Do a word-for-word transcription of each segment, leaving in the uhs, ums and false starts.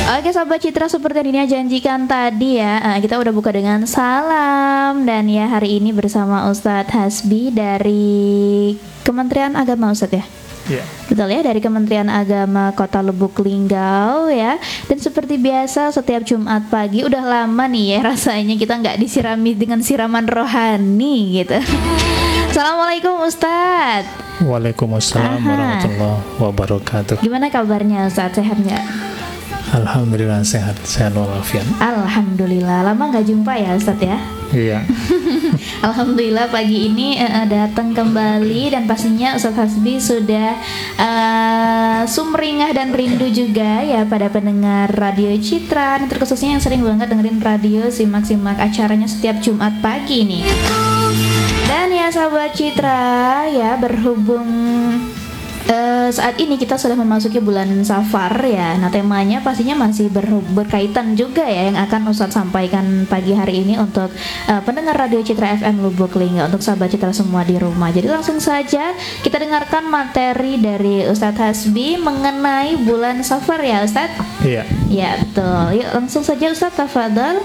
Oke sahabat Citra, seperti yang Dina janjikan tadi ya, uh, kita udah buka dengan salam. Dan ya hari ini bersama Ustadz Hasbi dari Kementerian Agama, Ustadz ya? Yeah. Betul ya, dari Kementerian Agama Kota Lubuk Linggau ya. Dan seperti biasa setiap Jumat pagi, udah lama nih ya rasanya kita nggak disirami dengan siraman rohani gitu. Assalamualaikum Ustadz. Waalaikumsalam warahmatullahi wabarakatuh. Gimana kabarnya Ustadz, sehat nggak? Alhamdulillah sehat, sehat walafiat. Alhamdulillah, lama nggak jumpa ya Ustadz ya? Iya. Alhamdulillah pagi ini uh, datang kembali dan pastinya Ustadz Hasbi sudah uh, sumringah dan rindu juga ya pada pendengar Radio Citra, dan terkhususnya yang sering banget dengerin radio, simak-simak acaranya setiap Jumat pagi nih. Dan ya sahabat Citra ya, berhubung Uh, saat ini kita sudah memasuki bulan Safar ya. Nah temanya pastinya masih ber- berkaitan juga ya yang akan Ustadz sampaikan pagi hari ini untuk uh, pendengar Radio Citra F M Lubuk Linggau, untuk sahabat Citra semua di rumah. Jadi langsung saja kita dengarkan materi dari Ustadz Hasbi mengenai bulan Safar ya Ustadz. Iya. Ya betul. Yuk langsung saja Ustadz, tafadhal.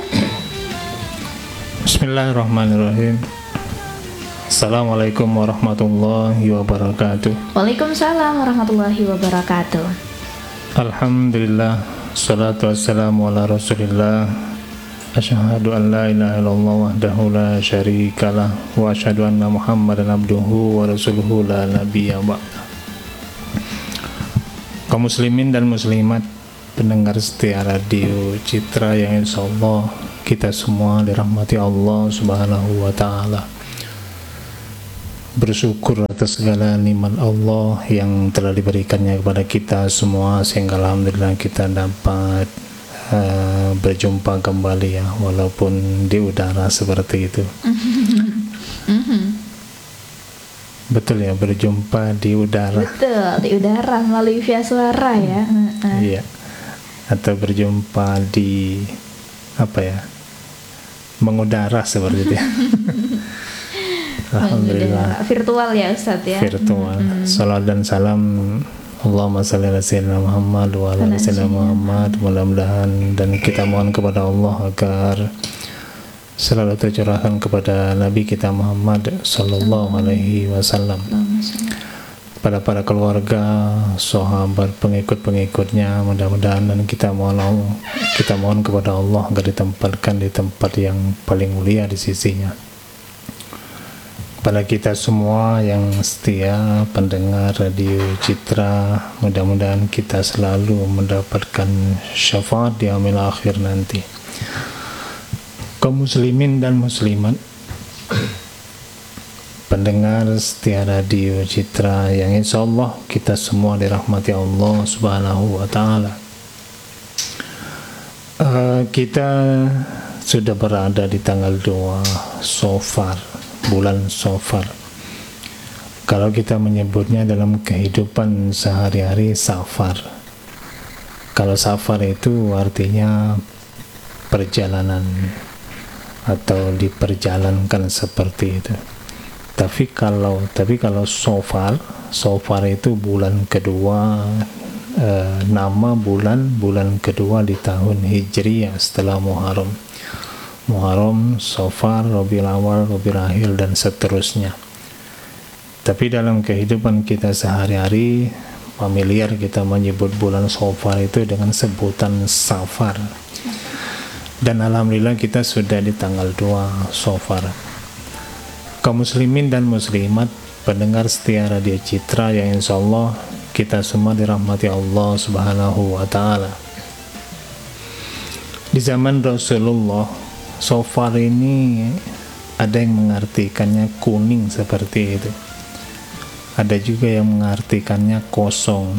Bismillahirrahmanirrahim. Assalamualaikum warahmatullahi wabarakatuh. Waalaikumsalam warahmatullahi wabarakatuh. Alhamdulillah, salatu wassalamu ala rasulillah. Asyhadu an la ilaha illallah wahdahu la syarikalah, wa asyhadu anna muhammadan abduhu wa rasuluhu la nabiyya ba'da. Kaum muslimin dan muslimat, pendengar setia Radio Citra yang insyaallah kita semua dirahmati Allah subhanahu wa ta'ala. Bersyukur atas segala nikmat Allah yang telah diberikannya kepada kita semua, sehingga alhamdulillah kita dapat uh, berjumpa kembali ya, walaupun di udara seperti itu. Betul ya, berjumpa di udara. Betul, di udara melalui via suara ya. Iya. Atau berjumpa di apa ya, mengudara seperti itu ya. Alhamdulillah. Virtual ya Ustadz ya. Virtual. Mm-hmm. Salam dan salam Allahumma shalli ala sayyidina Muhammad wa ala sayyidina Muhammad. Mudah-mudahan dan kita mohon kepada Allah agar selalu tercurahkan kepada Nabi kita Muhammad sallallahu alaihi wasallam, pada para keluarga, sahabat, pengikut-pengikutnya. Mudah-mudahan dan kita mohon kita mohon kepada Allah agar ditempatkan di tempat yang paling mulia di sisinya. Pada kita semua yang setia pendengar Radio Citra, mudah-mudahan kita selalu mendapatkan syafaat di yaumil akhir nanti. Kaum muslimin dan muslimat, pendengar setia Radio Citra yang insyaallah kita semua dirahmati Allah subhanahu wa ta'ala. uh, Kita sudah berada di tanggal dua Safar, bulan Safar. Kalau kita menyebutnya dalam kehidupan sehari-hari Safar. Kalau Safar itu artinya perjalanan atau diperjalankan seperti itu. Tapi kalau tapi kalau Safar, Safar itu bulan kedua, eh, nama bulan bulan kedua di tahun Hijriyah setelah Muharram. Muharram, Safar, Rabiul Awal, Rabiul Akhir dan seterusnya. Tapi dalam kehidupan kita sehari-hari familiar kita menyebut bulan Safar itu dengan sebutan Safar. Dan alhamdulillah kita sudah di tanggal dua Safar. Kaum muslimin dan muslimat, pendengar setia Radio Citra yang insyaallah kita semua dirahmati Allah subhanahu wa ta'ala. Di zaman Rasulullah, Safar ini ada yang mengartikannya kuning seperti itu. Ada juga yang mengartikannya kosong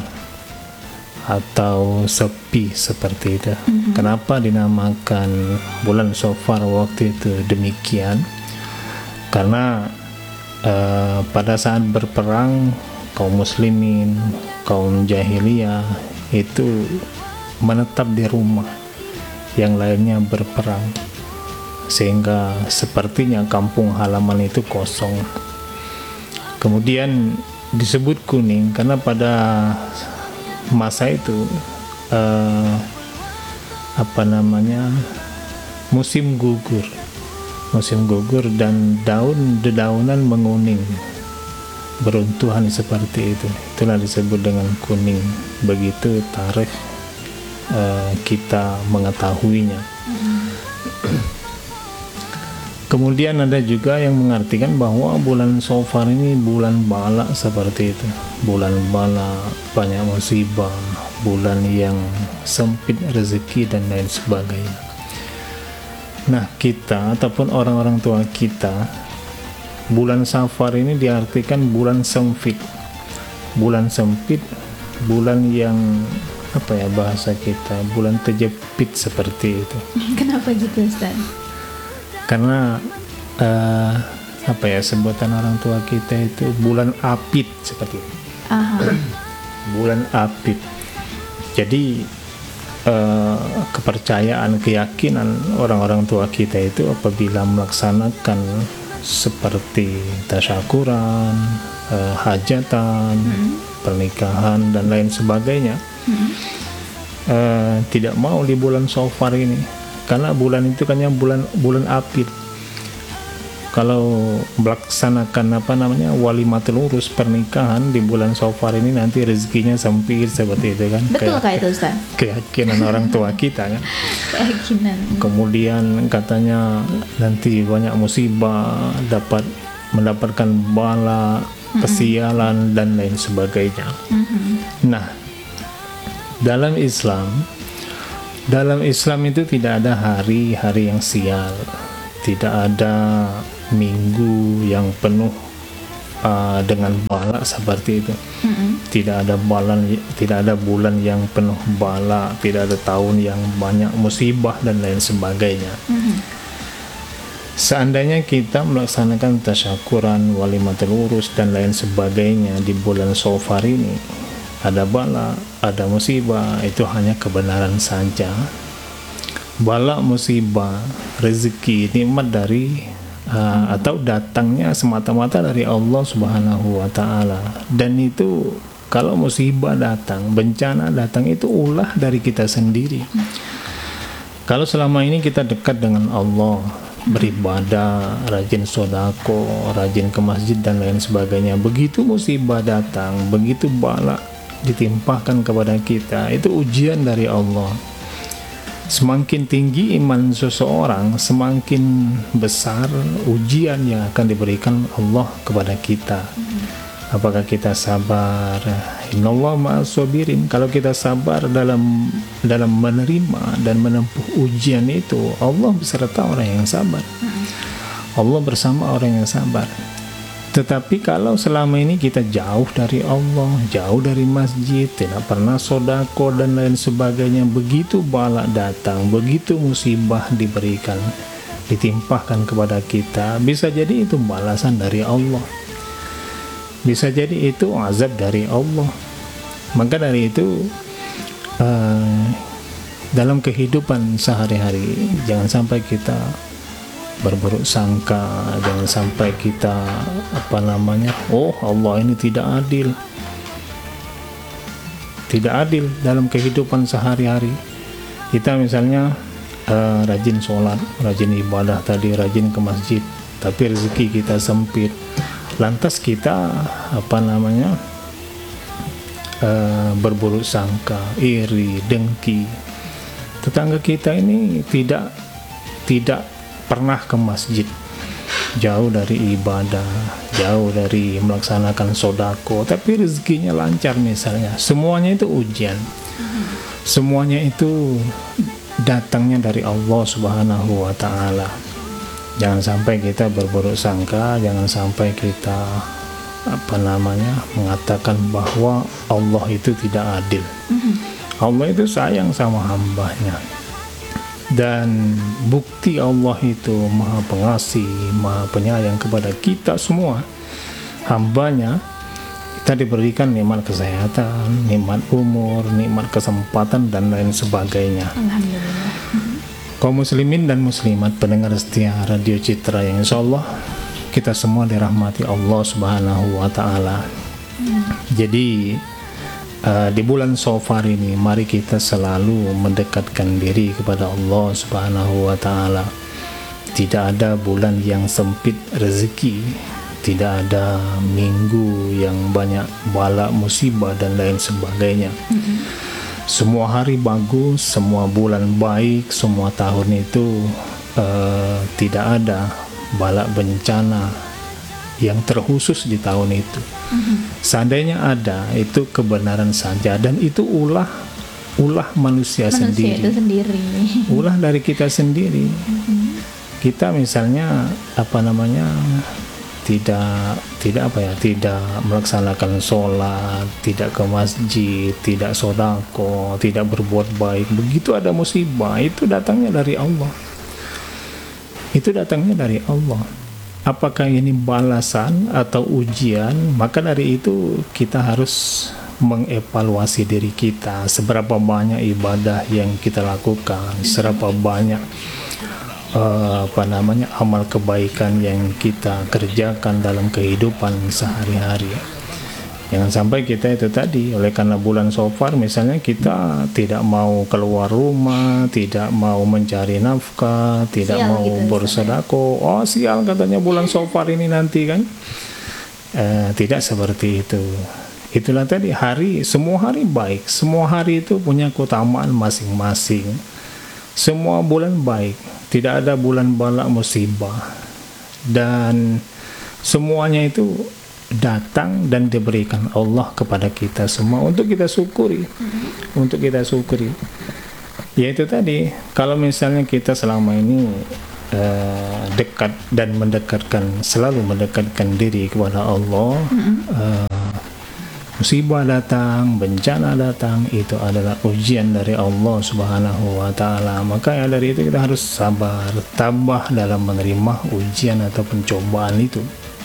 atau sepi seperti itu. Mm-hmm. Kenapa dinamakan bulan Safar waktu itu demikian? Karena uh, pada saat berperang kaum muslimin, kaum jahiliyah itu menetap di rumah, yang lainnya berperang, sehingga sepertinya kampung halaman itu kosong. Kemudian disebut kuning karena pada masa itu uh, apa namanya musim gugur, musim gugur dan daun dedaunan menguning, beruntuhan seperti itu. Itulah disebut dengan kuning. Begitu tarikh uh, kita mengetahuinya. Mm-hmm. Kemudian ada juga yang mengartikan bahwa bulan Shofar ini bulan bala seperti itu. Bulan bala, banyak musibah, bulan yang sempit rezeki dan lain sebagainya. Nah, kita ataupun orang-orang tua kita, bulan Safar ini diartikan bulan sempit. Bulan sempit, bulan yang apa ya bahasa kita, bulan terjepit seperti itu. Kenapa gitu, Ustaz? Karena uh, apa ya sebutan orang tua kita itu bulan apit seperti itu. Aha. Bulan apit. Jadi uh, kepercayaan, keyakinan orang-orang tua kita itu apabila melaksanakan seperti tasyakuran, uh, hajatan, hmm. pernikahan dan lain sebagainya, hmm. uh, tidak mau di bulan Shofar ini. Karena bulan itu kan yang bulan bulan apit. Kalau melaksanakan apa namanya walimatul urus, pernikahan di bulan Shofar ini nanti rezekinya sempit seperti itu kan. Betul kayak itu, Ustaz. Keyakinan orang tua kita kan. Keyakinan. Kemudian katanya nanti banyak musibah, dapat mendapatkan bala, mm-hmm. kesialan dan lain sebagainya. Mm-hmm. Nah, dalam Islam Dalam Islam itu tidak ada hari-hari yang sial, tidak ada minggu yang penuh uh, dengan bala seperti itu. Mm-hmm. Tidak ada bulan, tidak ada bulan yang penuh bala, tidak ada tahun yang banyak musibah dan lain sebagainya. Mm-hmm. Seandainya kita melaksanakan tasyakuran, walimatul urus dan lain sebagainya di bulan Shofar ini, ada bala, ada musibah, itu hanya kebenaran saja. Bala, musibah, rezeki, nikmat dari uh, atau datangnya semata-mata dari Allah Subhanahu wa taala. Dan itu kalau musibah datang, bencana datang, itu ulah dari kita sendiri. Kalau selama ini kita dekat dengan Allah, beribadah, rajin sodako, rajin ke masjid dan lain sebagainya, begitu musibah datang, begitu bala ditimpahkan kepada kita, itu ujian dari Allah. Semakin tinggi iman seseorang, semakin besar ujian yang akan diberikan Allah kepada kita. Apakah kita sabar? Innallaha ma'as-sabirin. Kalau kita sabar dalam dalam menerima dan menempuh ujian itu, Allah beserta orang yang sabar. Allah bersama orang yang sabar. Tetapi kalau selama ini kita jauh dari Allah, jauh dari masjid, tidak pernah sodako dan lain sebagainya, begitu bala datang, begitu musibah diberikan, ditimpahkan kepada kita, bisa jadi itu balasan dari Allah, bisa jadi itu azab dari Allah. Maka dari itu uh, dalam kehidupan sehari-hari jangan sampai kita berburuk sangka, jangan sampai kita apa namanya, oh Allah ini tidak adil, tidak adil dalam kehidupan sehari-hari. Kita misalnya uh, rajin sholat, rajin ibadah tadi, rajin ke masjid, tapi rezeki kita sempit, lantas kita apa namanya uh, berburuk sangka, iri, dengki. Tetangga kita ini tidak tidak pernah ke masjid, jauh dari ibadah, jauh dari melaksanakan sodako, tapi rezekinya lancar misalnya. Semuanya itu ujian, semuanya itu datangnya dari Allah Subhanahu wa taala. Jangan sampai kita berburuk sangka, jangan sampai kita apa namanya mengatakan bahwa Allah itu tidak adil. Allah itu sayang sama hambanya. Dan bukti Allah itu maha pengasih, maha penyayang kepada kita semua hambanya. Kita diberikan nikmat kesehatan, nikmat umur, nikmat kesempatan dan lain sebagainya. Alhamdulillah. Kaum muslimin dan muslimat pendengar setia Radio Citra yang insya Allah kita semua dirahmati Allah Subhanahu wa taala. Hmm. Jadi uh, di bulan Shofar ini mari kita selalu mendekatkan diri kepada Allah Subhanahu wa taala. Tidak ada bulan yang sempit rezeki, tidak ada minggu yang banyak bala musibah dan lain sebagainya. Mm-hmm. Semua hari bagus, semua bulan baik, semua tahun itu uh, tidak ada bala bencana yang terkhusus di tahun itu. Mm-hmm. Seandainya ada, itu kebenaran saja, dan itu ulah ulah manusia, manusia sendiri. Itu sendiri. Ulah dari kita sendiri. Mm-hmm. Kita misalnya apa namanya tidak tidak apa ya tidak melaksanakan sholat, tidak ke masjid, tidak sodako, tidak berbuat baik. Begitu ada musibah, itu datangnya dari Allah. Itu datangnya dari Allah. Apakah ini balasan atau ujian? Maka dari itu kita harus mengevaluasi diri kita, seberapa banyak ibadah yang kita lakukan, seberapa banyak uh, apa namanya amal kebaikan yang kita kerjakan dalam kehidupan sehari-hari. Jangan sampai kita itu tadi, oleh karena bulan Shofar misalnya kita tidak mau keluar rumah, tidak mau mencari nafkah, tidak sial mau gitu, bersedekah. Oh sial katanya bulan Shofar ini nanti kan. Eh, tidak seperti itu. Itulah tadi, hari, semua hari baik, semua hari itu punya keutamaan masing-masing. Semua bulan baik, tidak ada bulan bala musibah. Dan semuanya itu datang dan diberikan Allah kepada kita semua untuk kita syukuri, mm-hmm. untuk kita syukuri. Yaitu tadi, kalau misalnya kita selama ini uh, dekat dan mendekatkan, selalu mendekatkan diri kepada Allah, mm-hmm. uh, musibah datang, bencana datang, itu adalah ujian dari Allah Subhanahu wa taala. Maka ya dari itu kita harus sabar, tabah dalam menerima ujian atau pencobaan itu.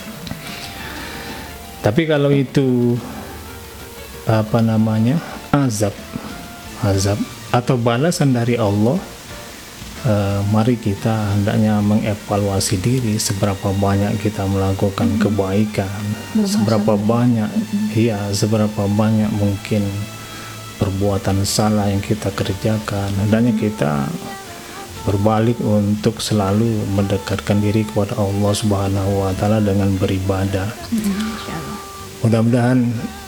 Tapi kalau itu apa namanya azab, azab atau balasan dari Allah, eh, mari kita hendaknya mengevaluasi diri seberapa banyak kita melakukan mm-hmm. kebaikan, Bermasa seberapa banyak, mm-hmm. iya, seberapa banyak mungkin perbuatan salah yang kita kerjakan. Hendaknya mm-hmm. kita berbalik untuk selalu mendekatkan diri kepada Allah Subhanahu wa taala dengan beribadah. Mm-hmm. Mudah-mudahan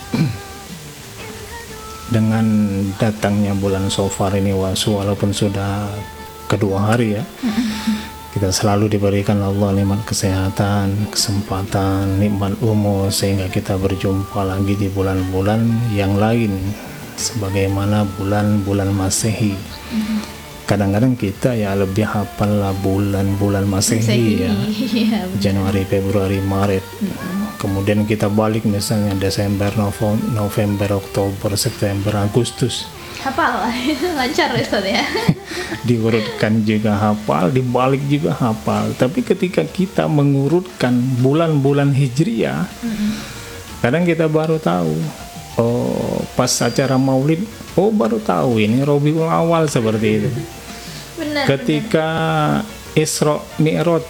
dengan datangnya bulan Shofar ini, walaupun sudah kedua hari ya, kita selalu diberikan Allah nikmat kesehatan, kesempatan, nikmat umur, sehingga kita berjumpa lagi di bulan-bulan yang lain sebagaimana bulan-bulan Masehi. Kadang-kadang kita ya lebih hafal lah bulan-bulan Masehi ya, ya Januari, Februari, Maret. Mm-hmm. Kemudian kita balik misalnya Desember, November, Oktober, September, Agustus. Hafal, lancar Ustaz ya. Diurutkan juga hafal, dibalik juga hafal. Tapi ketika kita mengurutkan bulan-bulan Hijriah, mm-hmm. kadang kita baru tahu. Oh, pas acara Maulid, oh baru tahu ini Rabiul Awal seperti itu. Benar, ketika benar. Isra Mi'raj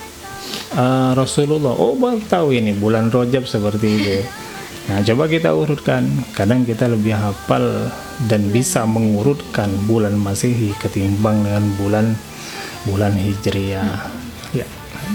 uh, Rasulullah, oh baru tahu ini bulan Rajab seperti itu. Nah, coba kita urutkan. Kadang kita lebih hafal dan bisa mengurutkan bulan Masehi ketimbang dengan bulan bulan Hijriah. Ya.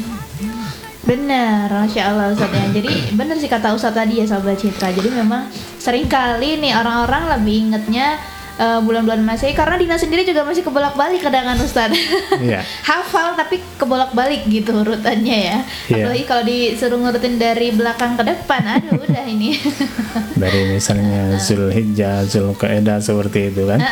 Benar, Masya Allah Ustaz ya. Jadi benar sih kata Ustaz tadi ya Sahabat Citra. Jadi memang seringkali nih orang-orang lebih ingetnya uh, bulan-bulan Masehi karena Dina sendiri juga masih kebolak-balik kadang-kadang Ustaz. Yeah. Hafal tapi kebolak-balik gitu urutannya ya. Yeah. Apalagi kalau disuruh ngurutin dari belakang ke depan, aduh udah ini. Dari misalnya Zulhijjah, Zulqa'dah seperti itu kan.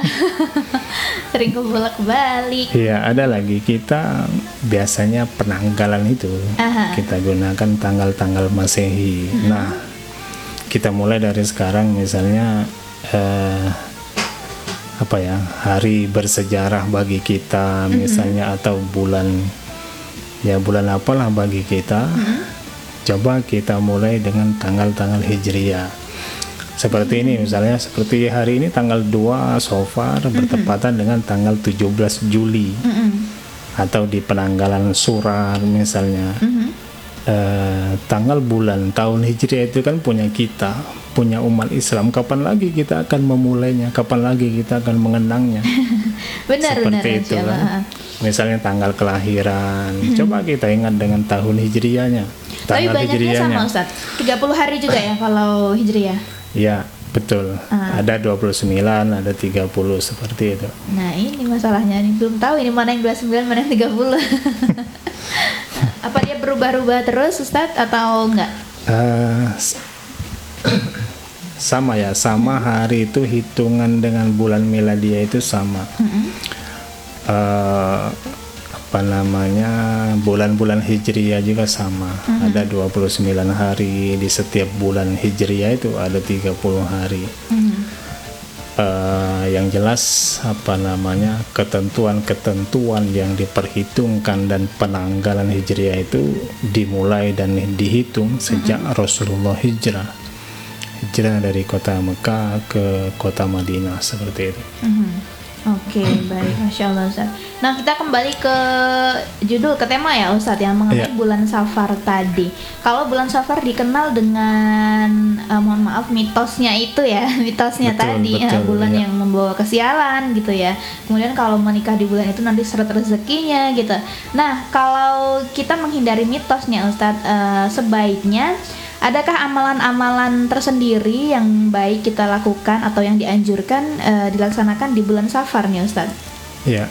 Sering kebolak-balik. Iya, ada lagi kita biasanya penanggalan itu Aha. kita gunakan tanggal-tanggal Masehi. Hmm. Nah, kita mulai dari sekarang misalnya eh, apa ya, hari bersejarah bagi kita misalnya, hmm. atau bulan ya bulan apalah bagi kita. Hmm. Coba kita mulai dengan tanggal-tanggal Hijriah. Seperti ini misalnya, seperti hari ini tanggal dua Shofar mm-hmm. bertepatan dengan tanggal tujuh belas Juli. Mm-hmm. Atau di penanggalan Surar misalnya. Mm-hmm. eh, tanggal bulan tahun Hijriah itu kan punya kita, punya umat Islam, kapan lagi kita akan memulainya, kapan lagi kita akan mengenangnya. Benar, seperti benar, itu kan. Misalnya tanggal kelahiran, hmm. coba kita ingat dengan tahun hijriahnya. Tapi banyaknya sama Ustaz, tiga puluh hari juga ya kalau hijriah? Ya, betul. Ah. Ada dua puluh sembilan, ada tiga puluh, seperti itu. Nah ini masalahnya, ini belum tahu ini mana yang dua puluh sembilan, mana yang tiga puluh. Apa dia berubah-ubah terus Ustaz atau enggak? Uh, sama ya, sama hari itu hitungan dengan bulan miladiah itu sama. Mm-hmm. uh, apa namanya, bulan-bulan hijriah juga sama. Mm-hmm. Ada dua puluh sembilan hari di setiap bulan hijriah, itu ada tiga puluh hari. Mm-hmm. uh, yang jelas apa namanya, ketentuan-ketentuan yang diperhitungkan dan penanggalan hijriah itu dimulai dan dihitung sejak mm-hmm. Rasulullah hijrah hijrah dari kota Mekah ke kota Madinah, seperti itu. Mm-hmm. Oke, okay, baik, Masya Allah Ustaz. Nah, kita kembali ke judul, ke tema ya Ustaz, yang mengenai yeah. bulan Safar tadi. Kalau bulan Safar dikenal dengan uh, mohon maaf mitosnya itu ya, mitosnya betul, tadi betul, ya, bulan ya. yang membawa kesialan gitu ya. Kemudian kalau menikah di bulan itu nanti seret rezekinya gitu. Nah, kalau kita menghindari mitosnya Ustaz, uh, sebaiknya adakah amalan-amalan tersendiri yang baik kita lakukan atau yang dianjurkan uh, dilaksanakan di bulan Safar nih Ustaz? Ya,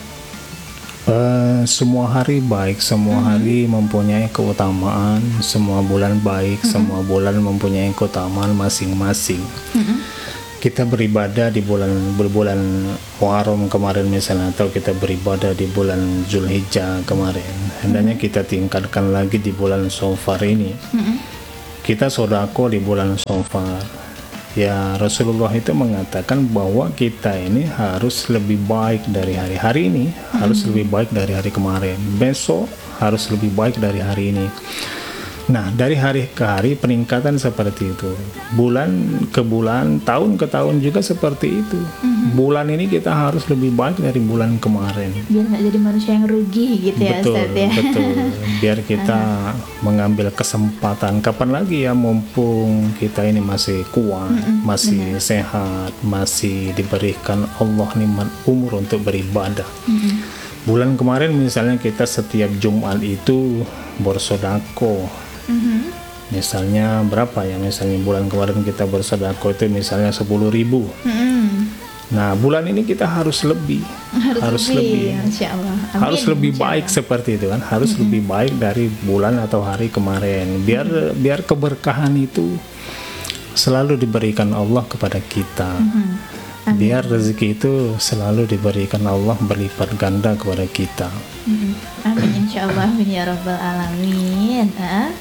uh, semua hari baik, semua mm-hmm. hari mempunyai keutamaan, semua bulan baik, mm-hmm. semua bulan mempunyai keutamaan masing-masing. Mm-hmm. Kita beribadah di bulan berbulan Muharram kemarin misalnya, atau kita beribadah di bulan Zulhijjah kemarin, hendaknya mm-hmm. kita tingkatkan lagi di bulan Safar ini. Mm-hmm. Kita sodako di bulan Safar. Ya, Rasulullah itu mengatakan bahwa kita ini harus lebih baik dari hari-hari ini, hmm. harus lebih baik dari hari kemarin. Besok harus lebih baik dari hari ini. Nah, dari hari ke hari peningkatan seperti itu. Bulan ke bulan, tahun ke tahun juga seperti itu. Mm-hmm. Bulan ini kita harus lebih baik dari bulan kemarin. Biar nggak jadi manusia yang rugi gitu ya, betul, Ustaz ya. Betul, biar kita mengambil kesempatan. Kapan lagi ya, mumpung kita ini masih kuat, mm-hmm. masih Benar. sehat, masih diberikan Allah nikmat umur untuk beribadah. Mm-hmm. Bulan kemarin misalnya kita setiap Jumat itu bersodako. Mm-hmm. Misalnya berapa ya, misalnya bulan kemarin kita bersedekah itu misalnya sepuluh ribu. Mm-hmm. Nah, bulan ini kita harus lebih harus, harus lebih, lebih. Insya Allah. Amin. Harus lebih Insya baik Allah. Seperti itu kan, harus mm-hmm. lebih baik dari bulan atau hari kemarin, biar mm-hmm. biar keberkahan itu selalu diberikan Allah kepada kita. Mm-hmm. Biar rezeki itu selalu diberikan Allah berlipat ganda kepada kita. Mm-hmm. Amin Insya Allah, amin ya rabbal alamin. Ah.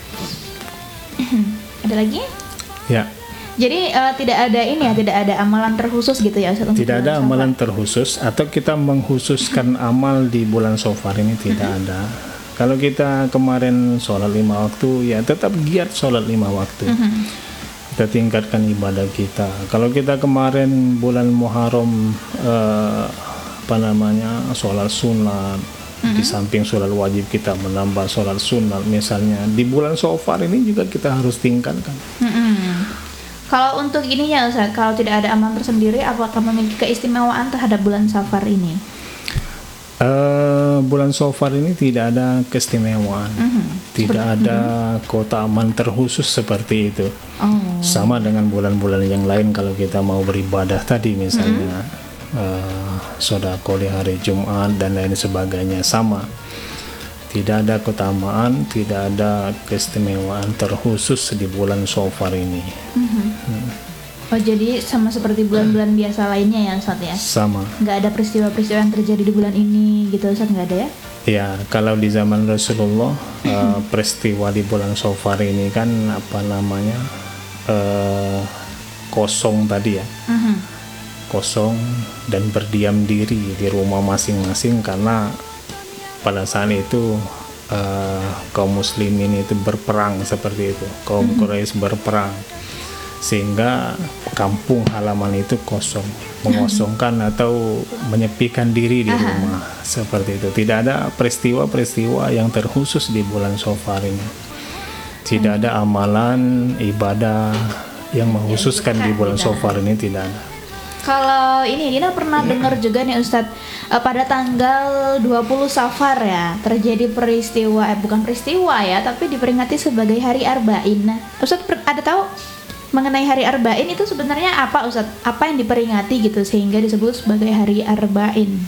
Ada lagi? Ya. Jadi uh, tidak ada ini ya, tidak ada amalan terkhusus gitu ya Ustaz? Tidak ada amalan terkhusus, atau kita mengkhususkan amal di bulan Safar ini tidak mm-hmm. ada. Kalau kita kemarin sholat lima waktu, ya tetap giat sholat lima waktu. Mm-hmm. Kita tingkatkan ibadah kita. Kalau kita kemarin bulan Muharram uh, apa namanya sholat sunat, mm-hmm. di samping sholat wajib kita menambah sholat sunat misalnya, di bulan Safar ini juga kita harus tingkatkan. Mm-hmm. Kalau untuk ininya Ustaz, kalau tidak ada amalan tersendiri, apakah memiliki keistimewaan terhadap bulan Safar ini? Uh, bulan Safar ini tidak ada keistimewaan, mm-hmm. tidak seperti, ada mm-hmm. keutamaan terkhusus seperti itu. Oh. Sama dengan bulan-bulan yang lain, kalau kita mau beribadah tadi misalnya, mm-hmm. uh, sedekah di hari Jumat dan lain sebagainya, sama. Tidak ada keutamaan, tidak ada keistimewaan terkhusus di bulan Safar ini. Mm-hmm. Hmm. Oh, jadi sama seperti bulan-bulan biasa lainnya ya Ustaz ya? Sama. Nggak ada peristiwa-peristiwa yang terjadi di bulan ini gitu Ustaz, nggak ada ya? Ya, kalau di zaman Rasulullah uh, peristiwa di bulan Safar ini kan apa namanya uh, kosong tadi ya, uh-huh. kosong dan berdiam diri di rumah masing-masing, karena pada saat itu uh, kaum muslimin itu berperang seperti itu, kaum uh-huh. Quraisy berperang, sehingga kampung halaman itu kosong, mengosongkan atau menyepikan diri di rumah. Aha. Seperti itu. Tidak ada peristiwa-peristiwa yang terkhusus di bulan Safar ini. Tidak ada amalan ibadah yang menghususkan di bulan Tidak. Safar ini tidak ada. Kalau ini Dina pernah dengar juga nih Ustadz, eh, pada tanggal dua puluh Safar ya terjadi peristiwa, eh bukan peristiwa ya, tapi diperingati sebagai Hari Arba'in. Nah, Ustadz per- ada tahu mengenai Hari Arba'in itu sebenarnya apa Ustadz? Apa yang diperingati gitu sehingga disebut sebagai Hari Arba'in?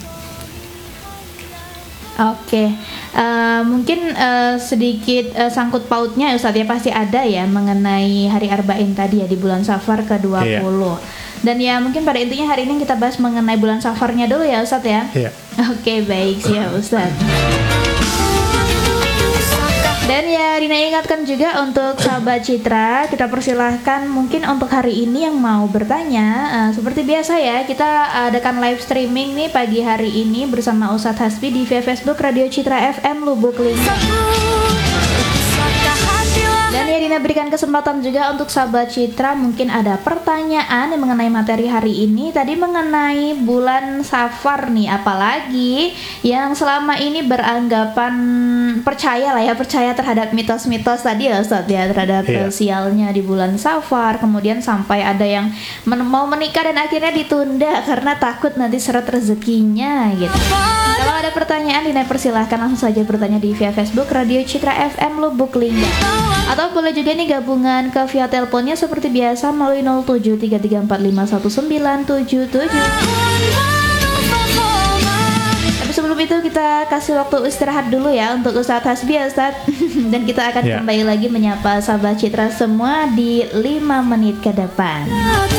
Oke, eh, mungkin eh, sedikit eh, sangkut pautnya Ustadz ya, pasti ada ya mengenai Hari Arba'in tadi ya di bulan Safar ke dua puluh. Dan ya mungkin pada intinya hari ini kita bahas mengenai bulan Safarnya dulu ya Ustadz ya. Iya. Oke, baik siap Ustadz. Dan ya Dina ingatkan juga untuk sahabat Citra, kita persilahkan mungkin untuk hari ini yang mau bertanya, uh, seperti biasa ya kita adakan live streaming nih pagi hari ini bersama Ustadz Hasbi di via Facebook Radio Citra F M Lubuk Linggau. Dan ya Dina berikan kesempatan juga untuk sahabat Citra, mungkin ada pertanyaan yang mengenai materi hari ini. Tadi mengenai bulan Safar nih, apalagi yang selama ini beranggapan percaya lah ya, percaya terhadap mitos-mitos tadi ya Ustadz ya, terhadap Iya. sialnya di bulan Safar. Kemudian sampai ada yang men- mau menikah dan akhirnya ditunda karena takut nanti seret rezekinya gitu. Kalau ada pertanyaan Dina persilahkan langsung saja bertanya di via Facebook Radio Citra F M Lubuk Linggau. Atau boleh juga nih gabungan ke via teleponnya seperti biasa melalui nol tujuh tiga tiga empat lima satu sembilan tujuh tujuh. Tapi sebelum itu kita kasih waktu istirahat dulu ya untuk Ustadz Hasbi ya Ustadz. Dan kita akan Ya. kembali lagi menyapa sahabat Citra semua di lima menit ke depan.